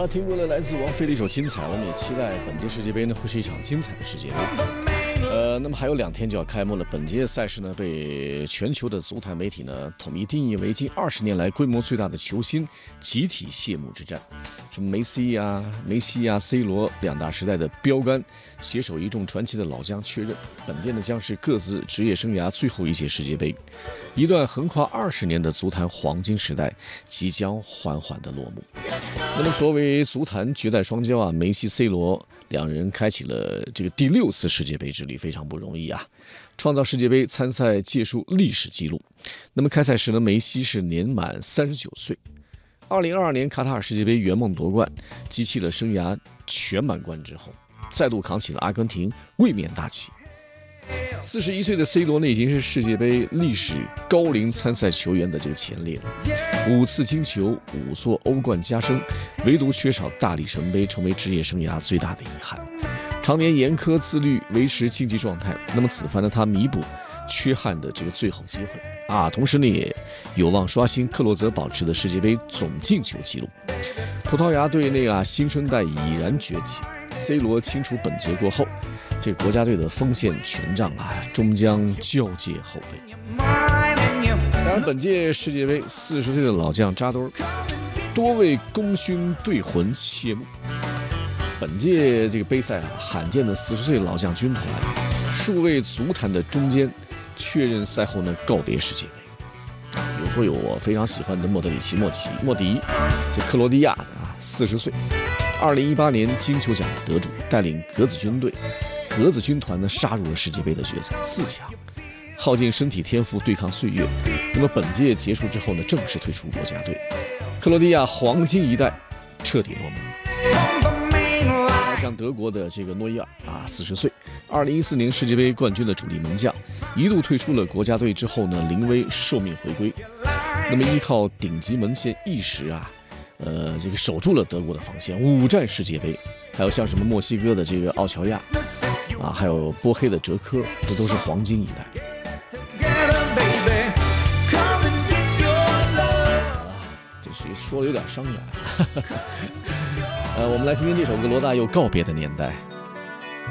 听过了来自王菲的一首精彩，我们也期待本届世界杯呢会是一场精彩的世界杯。那么还有2天就要开幕了，本届赛事呢被全球的足坛媒体呢统一定义为近20年来规模最大的球星集体谢幕之战。什么梅西呀、C 罗2大时代的标杆，携手一众传奇的老将确认，本届呢将是各自职业生涯最后一届世界杯，一段横跨20年的足坛黄金时代即将缓缓的落幕。那么作为足坛绝代双骄啊，梅西、C 罗2人开启了这个第6次世界杯之旅，非常不容易啊！创造世界杯参赛届数历史纪录。那么开赛时呢，梅西是年满39岁。2022年卡塔尔世界杯圆梦夺冠，集齐了生涯全满贯之后，再度扛起了阿根廷卫冕大旗。41岁的 C 罗呢，已经是世界杯历史高龄参赛球员的这个前列了，5次金球，5座欧冠加身，唯独缺少大力神杯，成为职业生涯最大的遗憾。常年严苛自律，维持竞技状态，那么此番呢，他弥补缺憾的这个最后机会啊，同时呢也有望刷新克洛泽保持的世界杯总进球纪录。葡萄牙队内新生代已然崛起 ，C 罗清除本节过后，这个国家队的锋线权杖终将交接后辈。当然，本届世界杯40岁的老将扎堆，多位功勋队魂谢幕。本届这个杯赛罕见的40岁老将军团，数位足坛的中坚确认赛后呢告别世界杯。比如说有我非常喜欢的莫德里奇、莫迪，这克罗地亚的40岁，2018年金球奖得主，带领格子军团呢杀入了世界杯的决赛4强，耗尽身体天赋对抗岁月。那么本届结束之后呢，正式退出国家队，克罗地亚黄金一代彻底落幕。像德国的这个诺伊尔40岁，2014年世界杯冠军的主力门将，一度退出了国家队之后呢，临危受命回归。那么依靠顶级门线一时这个守住了德国的防线，5战世界杯。还有像什么墨西哥的这个奥乔亚还有波黑的哲科，这都是黄金一代。这是说的有点伤感。我们来听听这首歌，罗大佑告别的年代。